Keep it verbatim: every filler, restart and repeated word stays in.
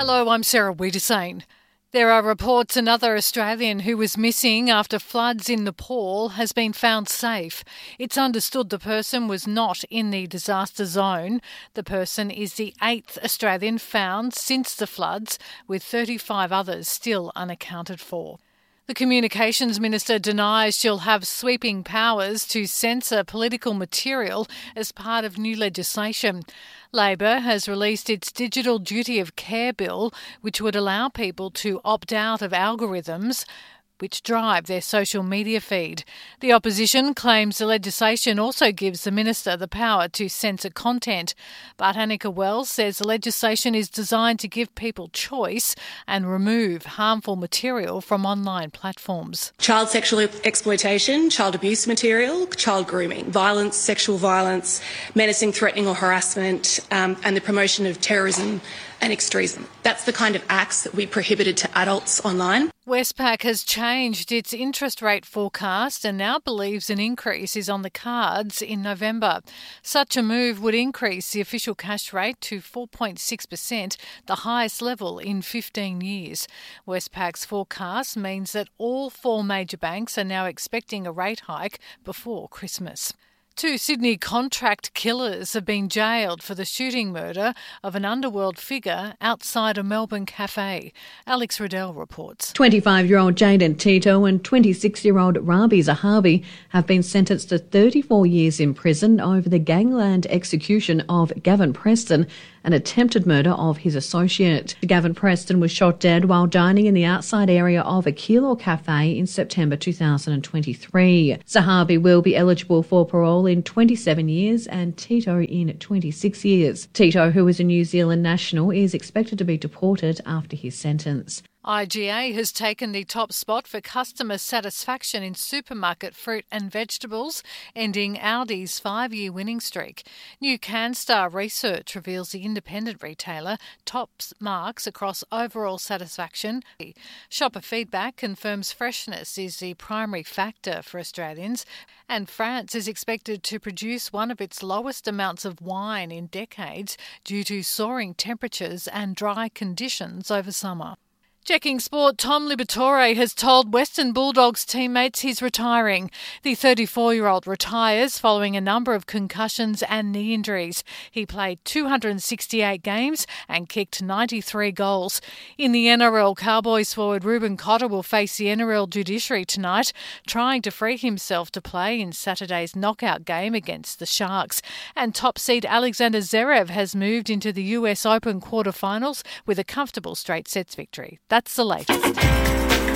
Hello, I'm Sarah Wiedersane. There are reports another Australian who was missing after floods in Nepal has been found safe. It's understood the person was not in the disaster zone. The person is the eighth Australian found since the floods, with thirty-five others still unaccounted for. The Communications Minister denies she'll have sweeping powers to censor political material as part of new legislation. Labor has released its Digital Duty of Care bill, which would allow people to opt out of algorithms which drive their social media feed. The opposition claims the legislation also gives the minister the power to censor content. But Annika Wells says the legislation is designed to give people choice and remove harmful material from online platforms. Child sexual exploitation, child abuse material, child grooming, violence, sexual violence, menacing, threatening or harassment, um, and the promotion of terrorism and extremism. That's the kind of acts that we prohibited to adults online. Westpac has changed its interest rate forecast and now believes an increase is on the cards in November. Such a move would increase the official cash rate to four point six percent, the highest level in fifteen years. Westpac's forecast means that all four major banks are now expecting a rate hike before Christmas. Two Sydney contract killers have been jailed for the shooting murder of an underworld figure outside a Melbourne cafe. Alex Riddell reports. twenty-five-year-old Jaden Tito and twenty-six-year-old Rabi Zahabi have been sentenced to thirty-four years in prison over the gangland execution of Gavin Preston, an attempted murder of his associate. Gavin Preston was shot dead while dining in the outside area of a Keilor cafe in September two thousand twenty-three. Zahabi will be eligible for parole in twenty-seven years and Tito in twenty-six years. Tito, who is a New Zealand national, is expected to be deported after his sentence. I G A has taken the top spot for customer satisfaction in supermarket fruit and vegetables, ending Aldi's five-year winning streak. New CanStar research reveals the independent retailer tops marks across overall satisfaction. Shopper feedback confirms freshness is the primary factor for Australians, and France is expected to produce one of its lowest amounts of wine in decades due to soaring temperatures and dry conditions over summer. Checking sport, Tom Liberatore has told Western Bulldogs teammates he's retiring. The thirty-four-year-old retires following a number of concussions and knee injuries. He played two hundred sixty-eight games and kicked ninety-three goals. In the N R L, Cowboys forward Ruben Cotter will face the N R L judiciary tonight, trying to free himself to play in Saturday's knockout game against the Sharks. And top seed Alexander Zverev has moved into the U S Open quarterfinals with a comfortable straight sets victory. That's the latest.